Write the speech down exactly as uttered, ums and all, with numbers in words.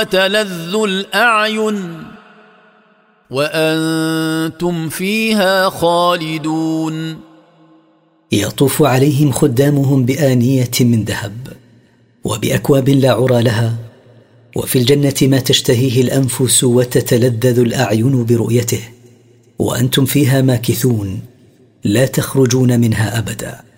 تلذ الأعين وأنتم فيها خالدون. يطوف عليهم خدامهم بآنية من ذهب وبأكواب لا عرى لها، وفي الجنة ما تشتهيه الأنفس وتتلذذ الأعين برؤيته، وأنتم فيها ماكثون لا تخرجون منها أبدا.